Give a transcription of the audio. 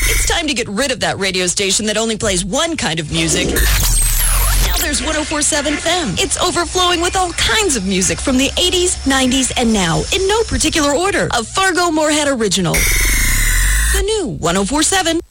It's time to get rid of that radio station that only plays one kind of music. Now there's 104.7 FM. It's overflowing with all kinds of music from the 80s, 90s, and now, in no particular order. A Fargo Moorhead original. The new 104.7